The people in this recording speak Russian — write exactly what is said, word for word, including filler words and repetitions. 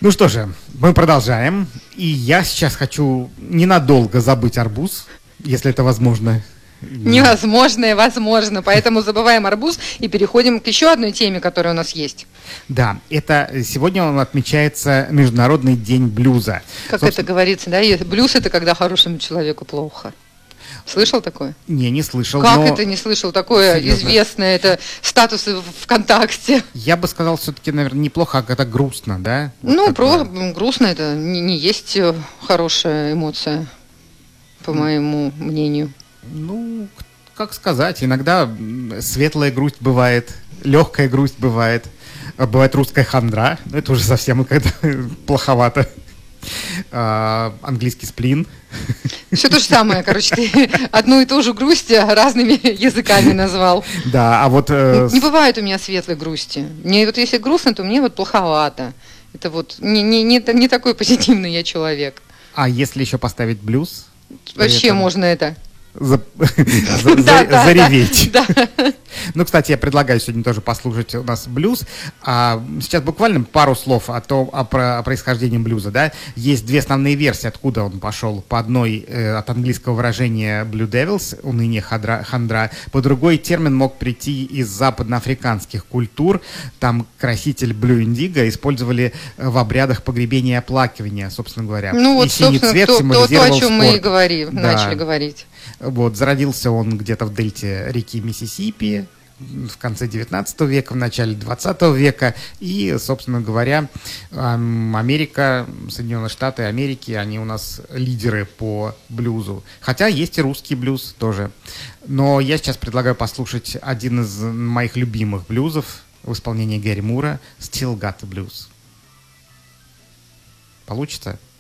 Ну что же, мы продолжаем. И я сейчас хочу ненадолго забыть арбуз, если это возможно. Невозможное возможно, поэтому забываем арбуз и переходим к еще одной теме, которая у нас есть. Да, это сегодня он отмечается Международный день блюза. Как Собственно... это говорится, да? Блюз — это когда хорошему человеку плохо. Слышал такое? Не, не слышал. Как но... это не слышал? Такое Серьезно? Известное, это статусы ВКонтакте. Я бы сказал, все-таки, наверное, неплохо, а это грустно, да? Вот ну, такое. про грустно это не, не есть хорошая эмоция, по моему мнению. Ну, как сказать, иногда светлая грусть бывает, легкая грусть бывает, бывает русская хандра, это уже совсем когда плоховато. А, английский сплин. Все то же самое, короче, ты одну и ту же грусть разными языками назвал. Да, а вот... Э... Не бывает у меня светлой грусти. Мне вот если грустно, то мне вот плоховато. Это вот не, не, не, не такой позитивный я человек. А если еще поставить блюз? Вообще этом... можно это... За... за, за, зареветь. Да, да. Ну, кстати, я предлагаю сегодня тоже послушать у нас блюз. А, сейчас буквально пару слов о, том, о, про, о происхождении блюза. Да? Есть две основные версии, откуда он пошел. По одной э, от английского выражения Blue Devils, уныние, хандра, хандра. По другой термин мог прийти из западноафриканских культур. Там краситель Blue Indigo использовали в обрядах погребения и оплакивания, собственно говоря. Ну, вот, и синий собственно, цвет то, символизировал то, о чем спорт. мы и говорили, да. начали говорить. Вот, зародился он где-то в дельте реки Миссисипи в конце девятнадцатого века, в начале двадцатого века. И, собственно говоря, Америка, Соединенные Штаты Америки, они у нас лидеры по блюзу. Хотя есть и русский блюз тоже. Но я сейчас предлагаю послушать один из моих любимых блюзов в исполнении Гэри Мура «Still Got the Blues». Получится?